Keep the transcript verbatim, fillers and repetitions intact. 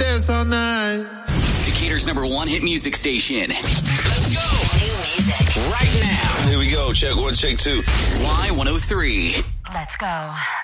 dance all night. Decatur's number one hit music station. Let's go. New music. Right now. Here we go. Check one, check two. Y one oh three. Let's go.